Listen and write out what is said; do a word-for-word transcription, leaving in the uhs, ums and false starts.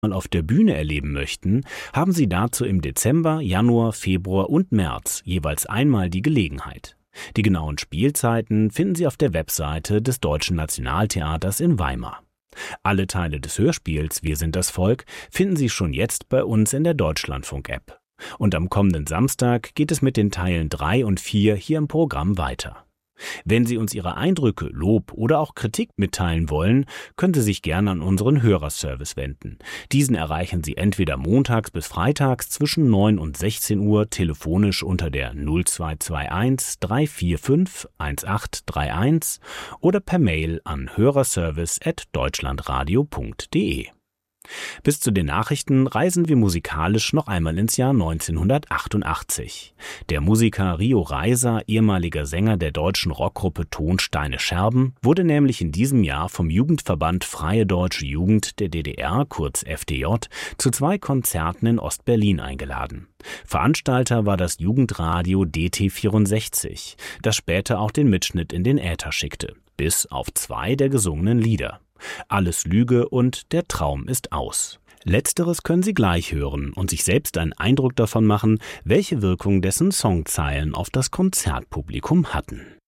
mal auf der Bühne erleben möchten, haben Sie dazu im Dezember, Januar, Februar und März jeweils einmal die Gelegenheit. Die genauen Spielzeiten finden Sie auf der Webseite des Deutschen Nationaltheaters in Weimar. Alle Teile des Hörspiels Wir sind das Volk finden Sie schon jetzt bei uns in der Deutschlandfunk-App. Und am kommenden Samstag geht es mit den Teilen drei und vier hier im Programm weiter. Wenn Sie uns Ihre Eindrücke, Lob oder auch Kritik mitteilen wollen, können Sie sich gerne an unseren Hörerservice wenden. Diesen erreichen Sie entweder montags bis freitags zwischen neun und sechzehn Uhr telefonisch unter der null zwei zwei eins drei vier fünf eins acht drei eins oder per Mail an hörerservice at deutschlandradio punkt de. Bis zu den Nachrichten reisen wir musikalisch noch einmal ins Jahr neunzehnhundertachtundachtzig. Der Musiker Rio Reiser, ehemaliger Sänger der deutschen Rockgruppe Tonsteine Scherben, wurde nämlich in diesem Jahr vom Jugendverband Freie Deutsche Jugend der D D R, kurz F D J, zu zwei Konzerten in Ostberlin eingeladen. Veranstalter war das Jugendradio D T vierundsechzig, das später auch den Mitschnitt in den Äther schickte, bis auf zwei der gesungenen Lieder. Alles Lüge und Der Traum ist aus. Letzteres können Sie gleich hören und sich selbst einen Eindruck davon machen, welche Wirkung dessen Songzeilen auf das Konzertpublikum hatten.